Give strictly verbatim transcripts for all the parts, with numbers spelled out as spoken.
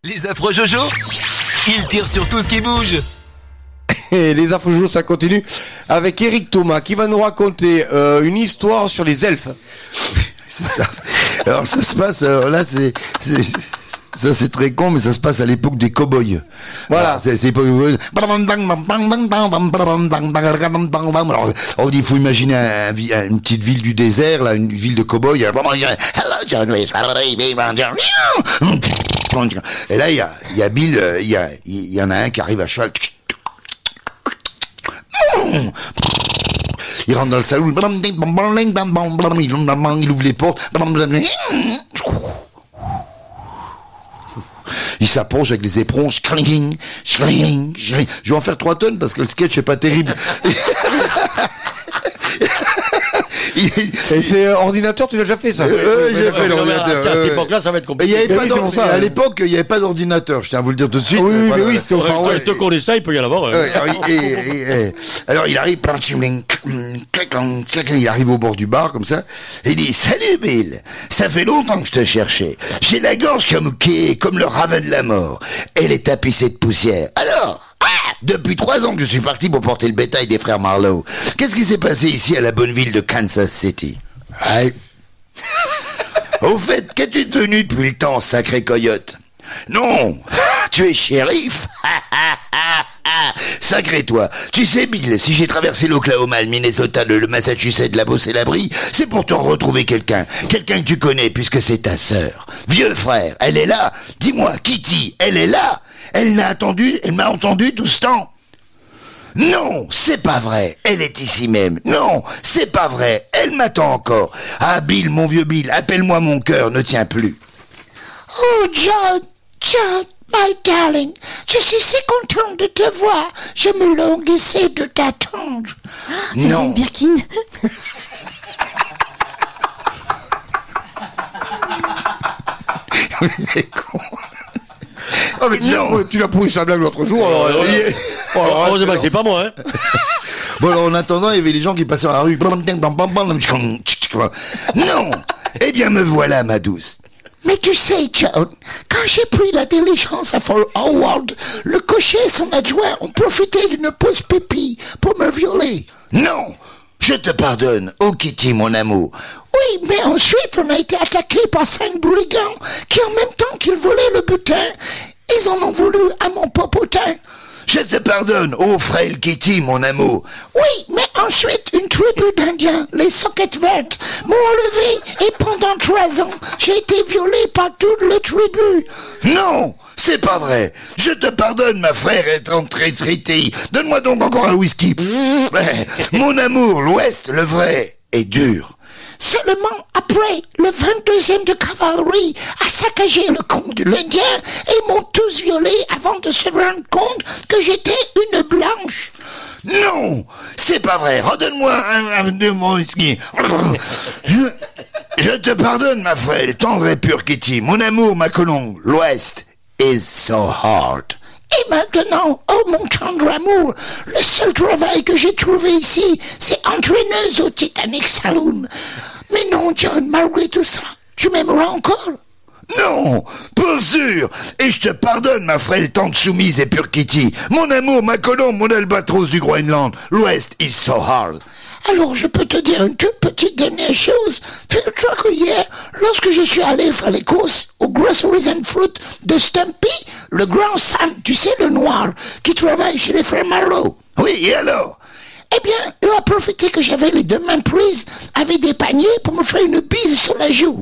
Les affreux Jojo, ils tirent sur tout ce qui bouge. Et les affreux Jojo, ça continue avec Eric Thomas qui va nous raconter euh, une histoire sur les elfes. C'est ça. Alors ça se passe, euh, là c'est... c'est... Ça c'est très con, mais ça se passe à l'époque des cow-boys. Voilà. C'est, c'est l'époque. Alors, on dit, il faut imaginer un, un, une petite ville du désert, là, une ville de cow-boys. Et là, il y a, il y a Bill, il y a, il y en a un qui arrive à cheval. Il rentre dans le salon. Il ouvre les portes. Il s'approche avec les éperons. Je vais en faire trois tonnes parce que le sketch est pas terrible. Il... Et c'est euh, ordinateur, tu l'as déjà fait ça? euh, J'ai fait l'ordinateur. À cette époque-là, ça va être compliqué. Il y avait pas oui, ça, à l'époque, il n'y avait pas d'ordinateur. Je tiens à vous le dire tout de suite. Oui, oui, voilà. mais oui, c'était au Far West. Te connais ça, il peut y en avoir. Hein. Ouais, alors, il, et, et, et, alors il arrive, il arrive au bord du bar comme ça, et il dit: salut Bill, ça fait longtemps que je te cherchais. J'ai la gorge comme qui, comme le ravin de la mort. Elle est tapissée de poussière. Alors, ah, depuis trois ans que je suis parti pour porter le bétail des frères Marlowe. Qu'est-ce qui s'est passé ici à la bonne ville de Kansas City? Ah. Au fait, qu'es-tu devenu depuis le temps, sacré coyote? Non, tu es shérif. Sacré toi. Tu sais, Bill, si j'ai traversé l'Oklahoma, le Minnesota, le, le Massachusetts, la Beauce et la Brie, c'est pour te retrouver quelqu'un. Quelqu'un que tu connais, puisque c'est ta sœur. Vieux frère, elle est là. Dis-moi, Kitty, elle est là. Elle n'a attendu, elle m'a entendu tout ce temps. Non, c'est pas vrai. Elle est ici même. Non, c'est pas vrai. Elle m'attend encore. Ah, Bill, mon vieux Bill, appelle-moi, mon cœur ne tient plus. Oh, John, John, my darling, je suis si contente de te voir. Je me languissais de t'attendre. Ah, c'est une Birkin. Il est con. Oh, mais non, tu l'as prouvé sa blague l'autre jour. Alors, alors, il est... oh, alors, heureusement que c'est pas moi, hein. Bon, alors, en attendant, il y avait les gens qui passaient dans la rue. Non! Eh bien, me voilà, ma douce. Mais tu sais, John, quand j'ai pris la diligence à Fort Howard, le cocher et son adjoint ont profité d'une pause pipi pour me violer. Non! Je te pardonne, oh Kitty, mon amour. Oui, mais ensuite, on a été attaqué par cinq brigands qui, en même temps qu'ils volaient le butin, ils en ont voulu à mon popotin. Je te pardonne, oh frêle Kitty, mon amour. Oui, mais ensuite, une tribu d'Indiens, les Soquettes Vertes, m'ont enlevé et pendant trois ans, j'ai été violé par toutes les tribus. Non, c'est pas vrai. Je te pardonne, ma frère étant très traité. Donne-moi donc encore un whisky. Pff, mon amour, l'Ouest, le vrai, est dur. Seulement après, le vingt-deuxième de cavalerie a saccagé le camp de l'Indien et m'ont tous violé avant de se rendre compte que j'étais une blanche. Non, c'est pas vrai. Redonne-moi un, un de mon whisky. Je, je te pardonne, ma frêle, tendre et pure Kitty. Mon amour, ma colombe, l'Ouest is so hard. Et maintenant, oh mon tendre amour, le seul travail que j'ai trouvé ici, c'est entraîneuse au Titanic Saloon. Mais non, John, malgré tout ça, tu m'aimeras encore? Non, pour sûr. Et je te pardonne, ma frêle tante soumise et pure Kitty. Mon amour, ma colombe, mon albatros du Groenland. L'Ouest is so hard. Alors, je peux te dire une toute petite dernière chose. Figure-toi que hier, lorsque je suis allé faire les courses au Groceries and Fruit de Stumpy, le grand Sam, tu sais, le noir, qui travaille chez les frères Marlowe. Oui, et alors? Eh bien, il a profité que j'avais les deux mains prises avec des paniers pour me faire une bise sur la joue.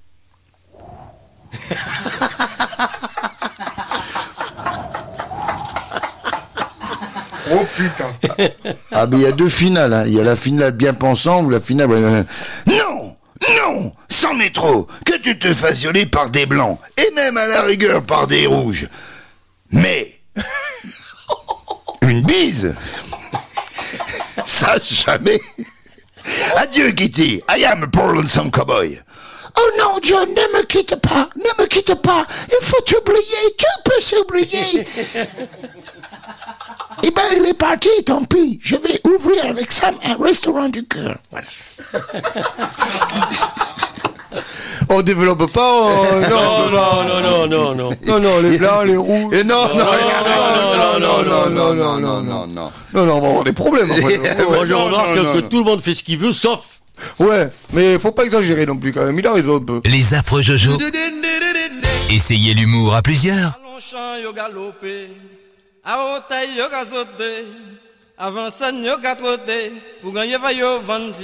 Oh putain. Ah mais il y a deux finales, hein. Il y a la finale bien pensant ou la finale... Non, non, c'en est trop. Que tu te fasses violer par des blancs, et même à la rigueur par des rouges. Mais... une bise, ça jamais. Adieu Kitty, I am a poor lonesome cowboy. Oh non, John, ne me quitte pas, ne me quitte pas. Il faut t'oublier, tu peux s'oublier. Eh ben, il est parti, tant pis. Je vais ouvrir avec Sam un restaurant du cœur. Voilà. On développe pas. on- Non, non, non, non, non, non. Non, non, les blancs, les rouges. Et non, non, non, non, non, non, non, non, non, non, non. Non, non, on va avoir des problèmes. après. Ouais, Moi, je Non, remarque non, non, que non. tout le monde fait ce qu'il veut, sauf. ouais, mais faut pas exagérer non plus quand même. Il a raison un peu. Les affreux Jojo. Essayez l'humour à plusieurs. Allons chant yo galopé, à haute yo gazoté, avant ça yo gatroté, pour gagner va yo vendre.